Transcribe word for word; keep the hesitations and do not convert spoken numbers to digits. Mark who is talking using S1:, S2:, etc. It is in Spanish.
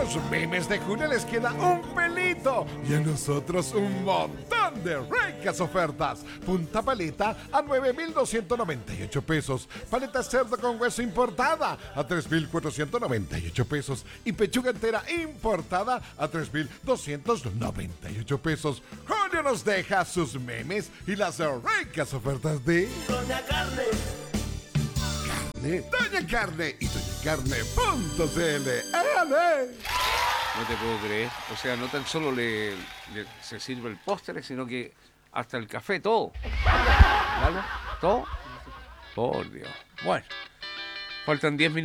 S1: los memes de Julio les queda un pelito y a nosotros un montón de ricas ofertas. Punta paleta a nueve mil doscientos noventa y ocho pesos. Paleta cerdo con hueso importada a tres mil cuatrocientos noventa y ocho pesos. Y pechuga entera importada a tres mil doscientos noventa y ocho pesos. Julio nos deja sus memes y las ricas ofertas de
S2: Doña Carne.
S1: Doña Carne y doña carne punto c l. ¡Ale!
S3: No te puedo creer. O sea, no tan solo le, le- se sirve el postre, sino que hasta el café, todo. ¿Vale? ¿Todo? Por Dios. Bueno, faltan diez minutos.